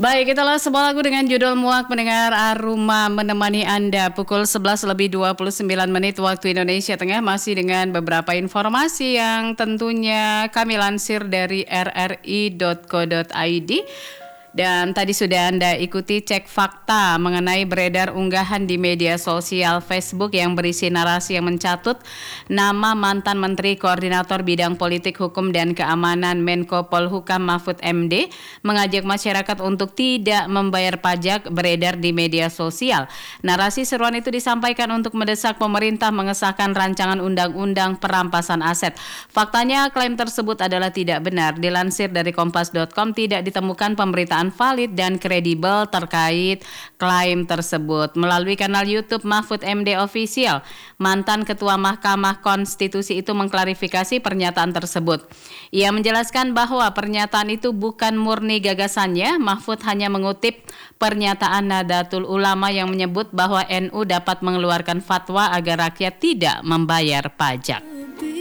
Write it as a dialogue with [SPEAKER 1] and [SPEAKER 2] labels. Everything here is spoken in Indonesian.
[SPEAKER 1] Baik, itulah sebuah lagu dengan judul Muak Mendengar Aroma menemani Anda pukul 11:29 waktu Indonesia Tengah, masih dengan beberapa informasi yang tentunya kami lansir dari rri.co.id. Dan tadi sudah Anda ikuti cek fakta mengenai beredar unggahan di media sosial Facebook yang berisi narasi yang mencatut nama mantan Menteri Koordinator Bidang Politik Hukum dan Keamanan Menko Polhukam Mahfud MD mengajak masyarakat untuk tidak membayar pajak beredar di media sosial. Narasi seruan itu disampaikan untuk mendesak pemerintah mengesahkan rancangan undang-undang perampasan aset. Faktanya klaim tersebut adalah tidak benar. Dilansir dari kompas.com, tidak ditemukan pemberitaan valid dan kredibel terkait klaim tersebut. Melalui kanal YouTube Mahfud MD Official, mantan Ketua Mahkamah Konstitusi itu mengklarifikasi pernyataan tersebut. Ia menjelaskan bahwa pernyataan itu bukan murni gagasannya. Mahfud hanya mengutip pernyataan Nahdlatul Ulama yang menyebut bahwa NU dapat mengeluarkan fatwa agar rakyat tidak membayar pajak.